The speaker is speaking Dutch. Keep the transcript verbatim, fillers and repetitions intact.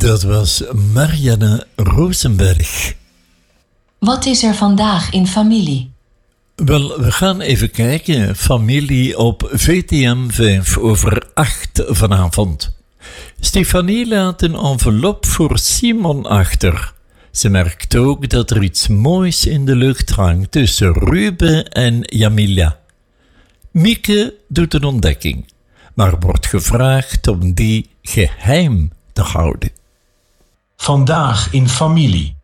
Dat was Marianne Rosenberg. Wat is er vandaag in familie? Wel, we gaan even kijken. Familie op V T M vijf over acht vanavond. Stefanie laat een envelop voor Simon achter. Ze merkt ook dat er iets moois in de lucht hangt tussen Ruben en Jamila. Mieke doet een ontdekking, maar wordt gevraagd om die geheim te houden. Vandaag in familie.